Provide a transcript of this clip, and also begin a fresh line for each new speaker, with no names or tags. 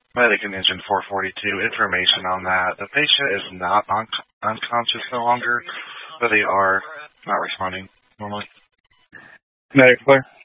Medican Engine 442, information on that. The patient is not unconscious no longer, but they are not responding normally.
Medic clear.